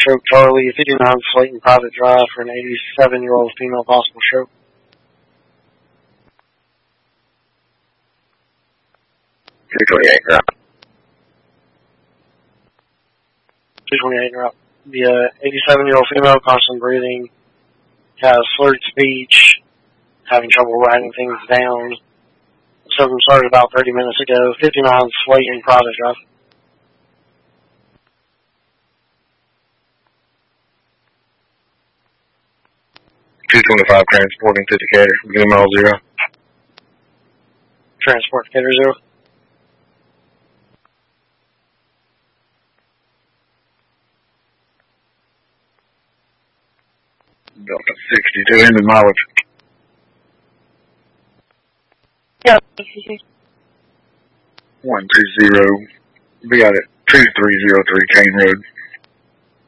stroke Charlie, 59 Slayton Private Drive for an 87-year-old female possible stroke. 228 route. 228 route. The 87-year-old female, constant breathing, has slurred speech, having trouble writing things down. Symptoms started about 30 minutes ago. 59 Slayton Private Drive. $225 transporting to Decatur. Begin mile 0. Transport Decatur 0. Delta 62, ended mileage. Yeah. 120. Be out at 2303 Kane Road.